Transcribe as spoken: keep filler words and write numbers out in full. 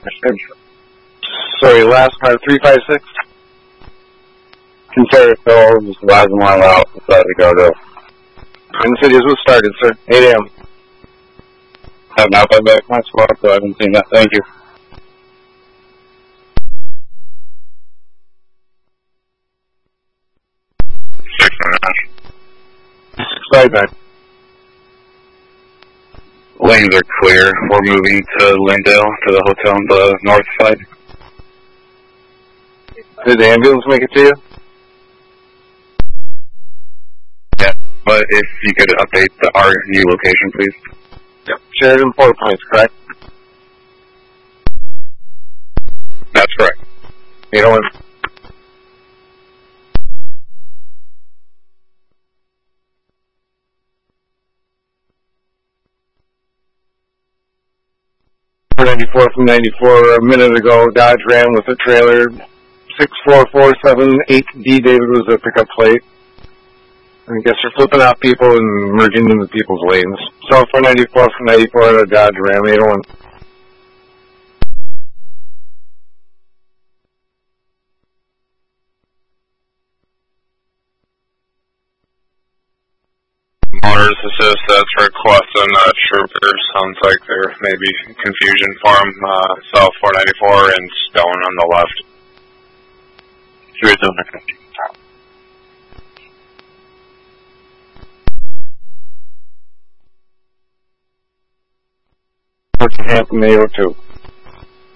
Sorry, last part, three five six? Consider Phil, just advise them while out, decided to go to. Twin Cities was started, sir. eight a.m. Have not been back my squad, so I haven't seen that. Thank you. Six and a half. Sorry, man. Lanes are clear. We're moving to Lindale, to the hotel on the north side. Did the ambulance make it to you? Yeah, but if you could update the our new location, please. Yep. Sheridan Four Points, correct? That's correct. You know what? ninety-four from ninety-four, a minute ago, Dodge ran with a trailer. six four four seven eight D, David was a pickup plate. I guess you're flipping out people and merging into people's lanes. So for ninety-four from ninety-four at a Dodge Ram eight oh one. Motors assist, that's requesting uh, troopers. Sounds like there may be confusion for them. Uh, South four ninety-four and Stone on the left. Three zone fifty. What's happening eight oh two?